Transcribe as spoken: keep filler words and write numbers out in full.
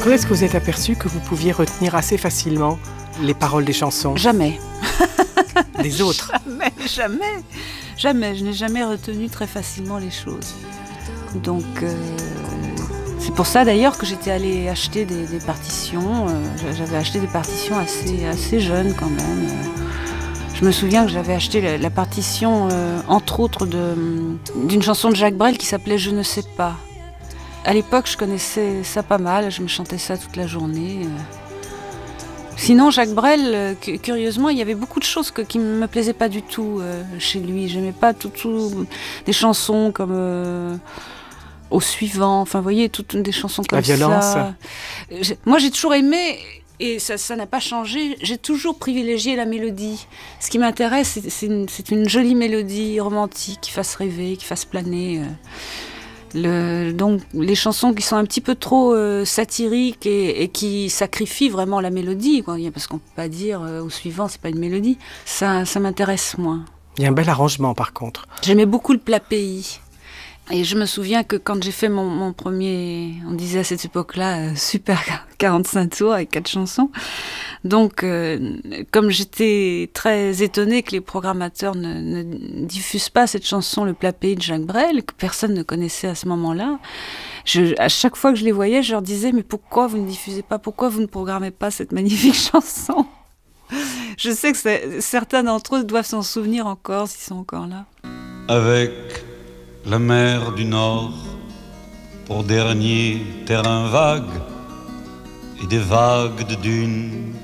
Quand est-ce que vous êtes aperçu que vous pouviez retenir assez facilement les paroles des chansons? Jamais. Des autres? Jamais, jamais. Jamais. Je n'ai jamais retenu très facilement les choses. Donc, euh, c'est pour ça d'ailleurs que j'étais allée acheter des, des partitions. Euh, j'avais acheté des partitions assez, assez jeunes quand même. Je me souviens que j'avais acheté la, la partition, euh, entre autres, de, d'une chanson de Jacques Brel qui s'appelait « Je ne sais pas ». À l'époque, je connaissais ça pas mal, je me chantais ça toute la journée. Sinon, Jacques Brel, curieusement, il y avait beaucoup de choses que, qui ne me plaisaient pas du tout euh, chez lui. J'aimais pas tout, tout des chansons comme euh, Au suivant, enfin, vous voyez, toutes des chansons comme ça. La violence. Ça. Moi, j'ai toujours aimé, et ça, ça n'a pas changé, j'ai toujours privilégié la mélodie. Ce qui m'intéresse, c'est, c'est, une, c'est une jolie mélodie romantique qui fasse rêver, qui fasse planer. Euh. Le, donc les chansons qui sont un petit peu trop euh, satiriques et, et qui sacrifient vraiment la mélodie, quoi, parce qu'on peut pas dire euh, Au suivant c'est pas une mélodie, ça, ça m'intéresse moins. Il y a un bel arrangement par contre. J'aimais beaucoup le plat pays. Et je me souviens que quand j'ai fait mon, mon premier, on disait à cette époque-là, euh, super quarante-cinq tours avec quatre chansons. Donc, euh, comme j'étais très étonnée que les programmateurs ne, ne diffusent pas cette chanson, Le plat pays de Jacques Brel, que personne ne connaissait à ce moment-là, je, à chaque fois que je les voyais, je leur disais, mais pourquoi vous ne diffusez pas, pourquoi vous ne programmez pas cette magnifique chanson? Je sais que certains d'entre eux doivent s'en souvenir encore, s'ils sont encore là. Avec la mer du Nord pour dernier terrain vague et des vagues de dunes